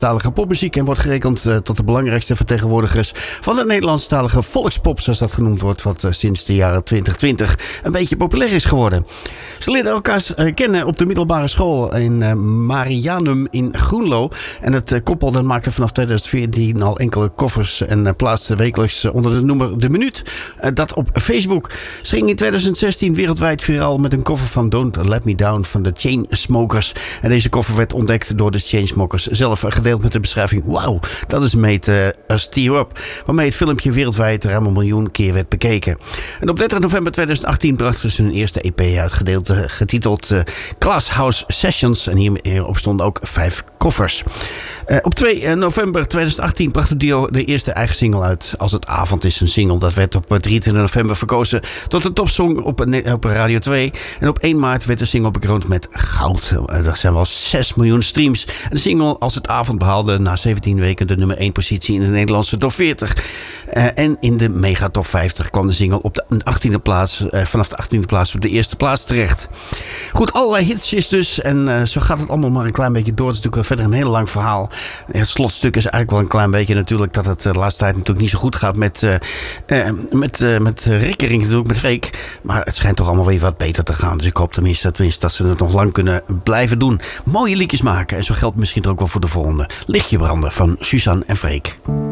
Talige popmuziek en wordt gerekend tot de belangrijkste vertegenwoordigers van de Nederlandstalige volkspop, zoals dat genoemd wordt, wat sinds de jaren 2020 een beetje populair is geworden. Ze leerden elkaar kennen op de middelbare school in Marianum in Groenlo. En het koppel dat maakte vanaf 2014 al enkele covers en plaatste wekelijks onder de noemer De Minuut. Dat op Facebook. Ze ging in 2016 wereldwijd viraal met een cover van Don't Let Me Down van de Chainsmokers. En deze cover werd ontdekt door de Chainsmokers zelf, gedeeld met de beschrijving: wauw, dat is Made Us Tear Up, waarmee het filmpje wereldwijd ruim 1 miljoen keer werd bekeken. En op 30 november 2018 brachten ze hun eerste EP uit, getiteld Class House Sessions. En hierop stonden ook 5 covers. Op 2 november 2018 bracht het duo de eerste eigen single uit, Als het avond is. Een single dat werd op 23 november verkozen tot de topsong op Radio 2. En op 1 maart werd de single bekroond met goud. Er zijn wel 6 miljoen streams. En de single Als het avond behaalde na 17 weken de nummer 1 positie in de Nederlandse top 40. En in de mega top 50 kwam de single op de 18e plaats, vanaf de 18e plaats op de eerste plaats terecht. Goed, allerlei hitjes dus. En zo gaat het allemaal maar een klein beetje door. Het is natuurlijk verder een heel lang verhaal. Het slotstuk is eigenlijk wel een klein beetje natuurlijk dat het de laatste tijd natuurlijk niet zo goed gaat met Rickering natuurlijk, met Freek. Maar het schijnt toch allemaal weer wat beter te gaan. Dus ik hoop tenminste dat ze het nog lang kunnen blijven doen. Mooie liedjes maken. En zo geldt misschien ook wel voor de volgende. Lichtje branden van Suzanne en Freek.